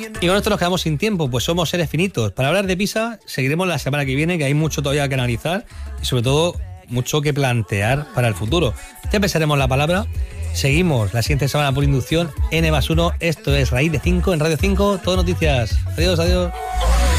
Y con esto nos quedamos sin tiempo, pues somos seres finitos. Para hablar de Pisa seguiremos la semana que viene, que hay mucho todavía que analizar y sobre todo mucho que plantear para el futuro. Ya pensaremos la palabra. Seguimos la siguiente semana por inducción N+1. Esto es Raíz de 5 en Radio 5. Todo noticias. Adiós, adiós.